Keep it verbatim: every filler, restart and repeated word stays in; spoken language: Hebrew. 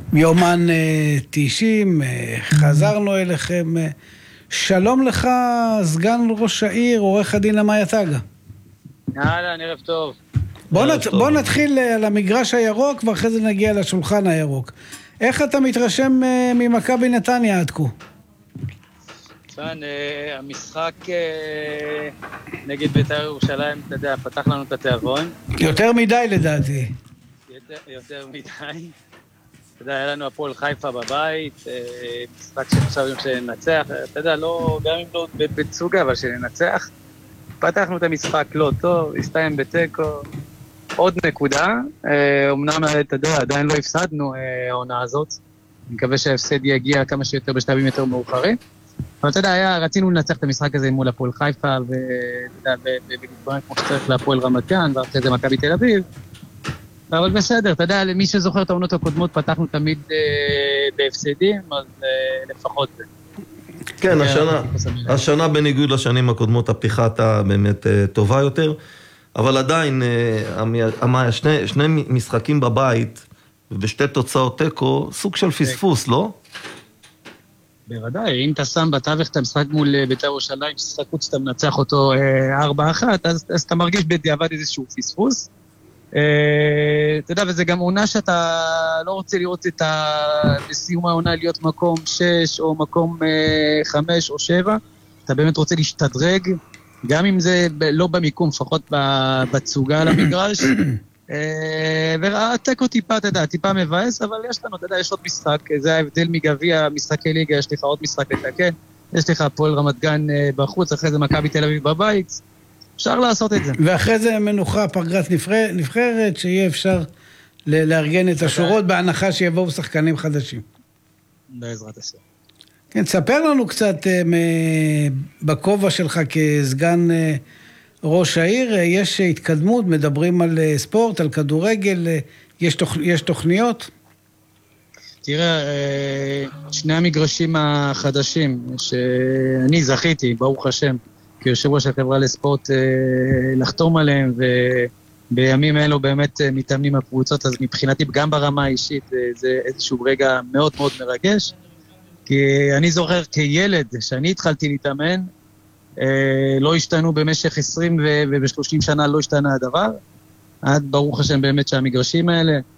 יומן תשעים, חזרנו אליכם. שלום לך, סגן ראש העיר, עורך הדין עמאי עטאגה. אהלן, ערב טוב. בוא, נת, בוא נתחיל על המגרש הירוק, ואחרי זה נגיע לשולחן הירוק. איך אתה מתרשם ממכבי נתניה עד כה? כאן, המשחק נגד בית"ר ירושלים, אתה יודע, פתח לנו את התיאבון. יותר מדי לדעתי. יותר, יותר מדי. אתה יודע, היה לנו הפועל חיפה בבית, משחק שחשבנו שננצח, אתה יודע, לא, גם אם לא בצוגה, אבל שננצח. פתחנו את המשחק לא טוב, הסתיים בטקו, עוד נקודה, אמנם, אתה יודע, עדיין לא הפסדנו העונה הזאת, אני מקווה שההפסד יגיע כמה שיותר בשלבים יותר מאוחרים, אבל אתה יודע, היה, רצינו לנצח את המשחק הזה מול הפועל חיפה, ואתה יודע, ולדברים כמו שצריך להפועל רמת גן, ואחרי זה מכבי תל אביב, אבל בסדר, אתה יודע, למי שזוכר את העונות הקודמות, פתחנו תמיד אה, בהפסדים, אז אה, לפחות זה. כן, השנה, השנה בניגוד לשנים הקודמות, הפתיחה הייתה באמת אה, טובה יותר, אבל עדיין, אה, שני, שני משחקים בבית, ושתי תוצאות טקו, סוג של פספוס, לא? בוודאי, אם אתה שם בתווך את המשחק מול בית"ר ירושלים, שמשחק חוץ שאתה מנצח אותו אה, ארבע אחת, אז, אז אתה מרגיש בדיעבד איזשהו פספוס, אתה יודע, וזה גם עונה שאתה לא רוצה לראות את ה... בסיום העונה להיות מקום שש או מקום חמש או שבע, אתה באמת רוצה להשתדרג, גם אם זה לא במיקום, לפחות בצוגה על המגרש, והטקו טיפה, אתה יודע, טיפה מבאס, אבל יש לנו, אתה יודע, יש עוד משחק, זה ההבדל מגביע, משחקי ליגה, יש לך עוד משחק לתקן, יש לך הפועל רמת גן בחוץ, אחרי זה מכבי תל אביב בבית, אפשר לעשות את זה. ואחרי זה מנוחה פגרת נבחרת, שיהיה אפשר לארגן את השורות, בהנחה שיבואו שחקנים חדשים. בעזרת השם. כן, תספר לנו קצת בכובע שלך כסגן ראש העיר, יש התקדמות, מדברים על ספורט, על כדורגל, יש, תוכ... יש תוכניות? תראה, שני המגרשים החדשים, שאני זכיתי, ברוך השם, כיושב ראש החברה לספורט לחתום עליהם, ובימים אלו באמת מתאמנים הקבוצות, אז מבחינתי גם ברמה האישית זה איזשהו רגע מאוד מאוד מרגש, כי אני זוכר כילד שאני התחלתי להתאמן, לא השתנו במשך עשרים וב-שלושים שנה לא השתנה הדבר, עד ברוך השם באמת שהמגרשים האלה,